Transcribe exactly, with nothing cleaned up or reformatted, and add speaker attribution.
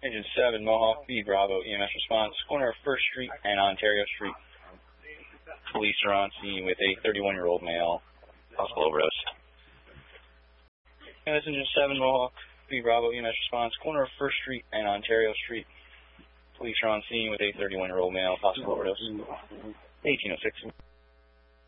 Speaker 1: Engine seven, Mohawk B, Bravo, E M S response, corner of First Street and Ontario Street. Police are on scene with a thirty-one-year-old male, possible overdose. And this Engine seven, Mohawk B, Bravo, E M S response, corner of First Street and Ontario Street. Police are on scene with a thirty-one-year-old male, possible overdose. eighteen oh six.